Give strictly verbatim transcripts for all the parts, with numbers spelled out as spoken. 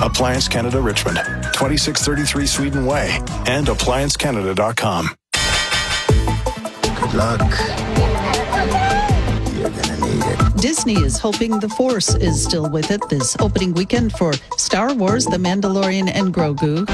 Appliance Canada Richmond, twenty-six thirty-three Sweden Way, and appliance canada dot com. Good luck. You're gonna need it. Disney is hoping the Force is still with it this opening weekend for Star Wars, The Mandalorian, and Grogu.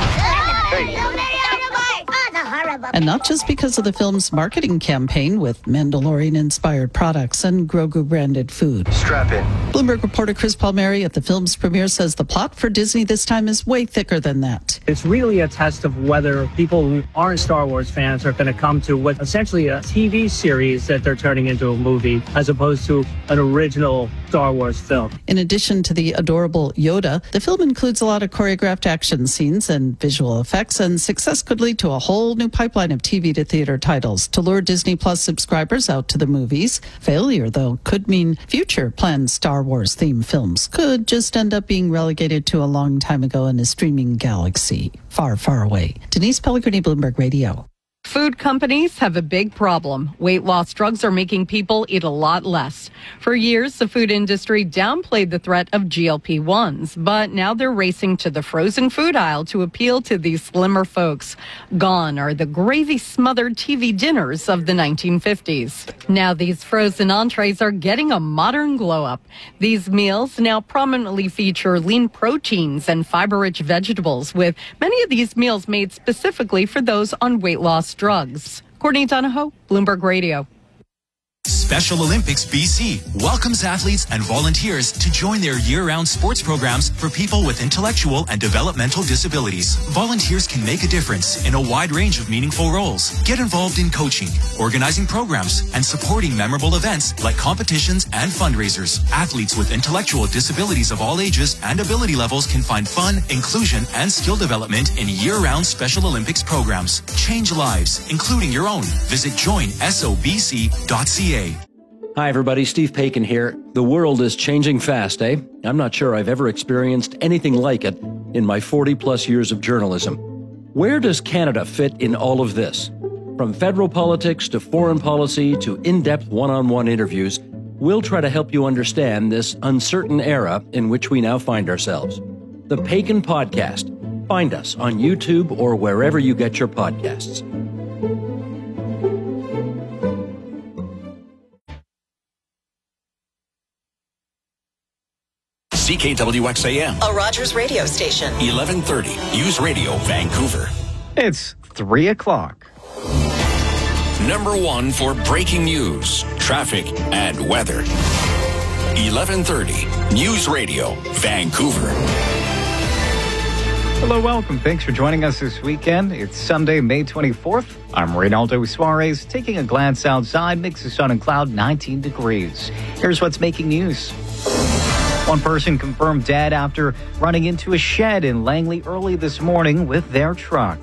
And not just because of the film's marketing campaign with Mandalorian-inspired products and Grogu-branded food. Strap in. Bloomberg reporter Chris Palmieri at the film's premiere says the plot for Disney this time is way thicker than that. It's really a test of whether people who aren't Star Wars fans are going to come to what essentially a T V series that they're turning into a movie as opposed to an original Star Wars film. In addition to the adorable Yoda, the film includes a lot of choreographed action scenes and visual effects, and success could lead to a whole new pipeline of T V to theater titles to lure Disney Plus subscribers out to the movies. Failure, though, could mean future planned Star Wars themed films could just end up being relegated to a long time ago in a streaming galaxy far, far away. Denise Pellegrini, Bloomberg Radio. Food companies have a big problem. Weight loss drugs are making people eat a lot less. For years, the food industry downplayed the threat of G L P ones, but now they're racing to the frozen food aisle to appeal to these slimmer folks. Gone are the gravy-smothered T V dinners of the nineteen fifties. Now these frozen entrees are getting a modern glow-up. These meals now prominently feature lean proteins and fiber-rich vegetables, with many of these meals made specifically for those on weight loss drugs. Courtney Donahoe, Bloomberg Radio. Special Olympics B C welcomes athletes and volunteers to join their year-round sports programs for people with intellectual and developmental disabilities. Volunteers can make a difference in a wide range of meaningful roles. Get involved in coaching, organizing programs, and supporting memorable events like competitions and fundraisers. Athletes with intellectual disabilities of all ages and ability levels can find fun, inclusion, and skill development in year-round Special Olympics programs. Change lives, including your own. Visit join sobc dot c a. Hi, everybody. Steve Paikin here. The world is changing fast, eh? I'm not sure I've ever experienced anything like it in my forty-plus years of journalism. Where does Canada fit in all of this? From federal politics to foreign policy to in-depth one-on-one interviews, we'll try to help you understand this uncertain era in which we now find ourselves. The Paikin Podcast. Find us on YouTube or wherever you get your podcasts. C K W X A M, a Rogers radio station. eleven thirty, News Radio, Vancouver. It's three o'clock. Number one for breaking news, traffic, and weather. eleven thirty, News Radio, Vancouver. Hello, welcome. Thanks for joining us this weekend. It's Sunday, May twenty-fourth. I'm Reynaldo Suarez. Taking a glance outside, mix of sun and cloud, nineteen degrees. Here's what's making news. One person confirmed dead after running into a shed in Langley early this morning with their truck.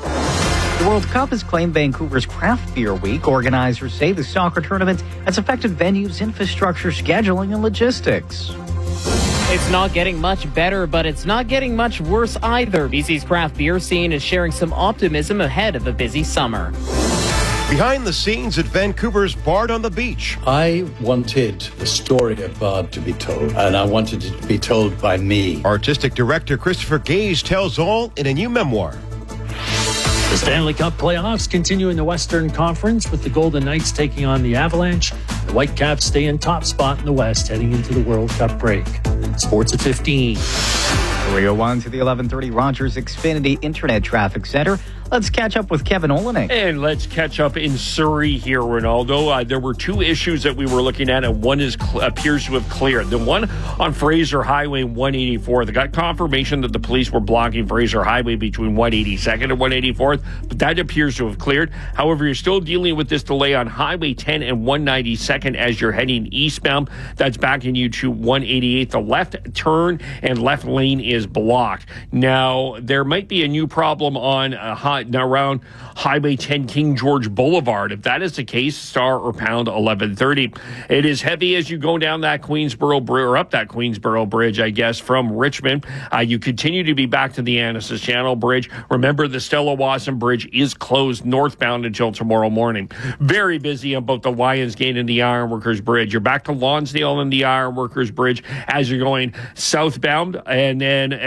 The World Cup has claimed Vancouver's Craft Beer Week. Organizers say the soccer tournament has affected venues' infrastructure, scheduling, and logistics. It's not getting much better, but it's not getting much worse either. B C's craft beer scene is sharing some optimism ahead of a busy summer. Behind the scenes at Vancouver's Bard on the Beach. I wanted the story of Bard to be told, and I wanted it to be told by me. Artistic director Christopher Gage tells all in a new memoir. The Stanley Cup playoffs continue in the Western Conference with the Golden Knights taking on the Avalanche. The Whitecaps stay in top spot in the West heading into the World Cup break. Sports at fifteen. three oh one to the eleven thirty Rogers Xfinity Internet Traffic Center. Let's catch up with Kevin Olenek. And let's catch up in Surrey here, Ronaldo. Uh, there were two issues that we were looking at, and one is cl- appears to have cleared. The one on Fraser Highway one eighty-fourth. They got confirmation that the police were blocking Fraser Highway between one eighty-second and one eighty-fourth, but that appears to have cleared. However, you're still dealing with this delay on Highway ten and one ninety-second as you're heading eastbound. That's backing you to one eighty-eighth. The left turn and left lane is blocked. Now, there might be a new problem on uh, high now around Highway ten King George Boulevard. If that is the case, star or pound eleven thirty. It is heavy as you go down that Queensboro Bridge, or up that Queensboro Bridge, I guess, from Richmond. Uh, you continue to be back to the Annacis Channel Bridge. Remember, the Stella Wasson Bridge is closed northbound until tomorrow morning. Very busy on both the Lions Gate and the Ironworkers Bridge. You're back to Lonsdale and the Ironworkers Bridge as you're going southbound, and then